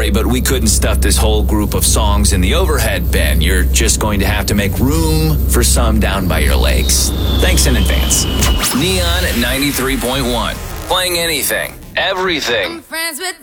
sorry, but we couldn't stuff this whole group of songs in the overhead bin. You're just going to have to make room for some down by your lakes. Thanks in advance. Neon at 93.1. Playing anything, everything. I'm friends with